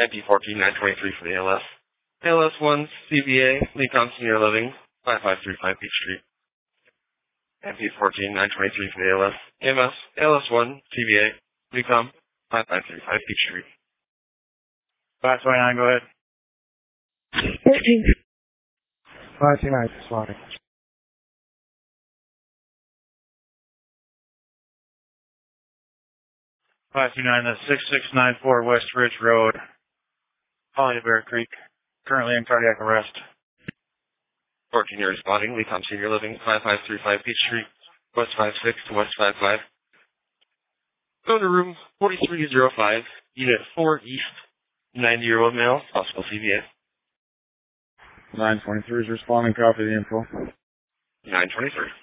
MP14-923 for the ALS. ALS1, CVA, Lecom Senior Living, 5535 Beach Street. MP14-923 for the ALS. AMS, ALS1, CVA, Lecom, 5535 Beach Street. 529, go ahead. 13. 529, responding. 529, that's 6694 West Ridge Road, Holly Bear Creek. Currently in cardiac arrest. 14, you're responding. Lecom Senior Living, 5535 Beach Street, West 56 to West 55. Go to room 4305, unit 4 East, 90-year-old male, possible CVA. 923 is responding, copy the info. 923.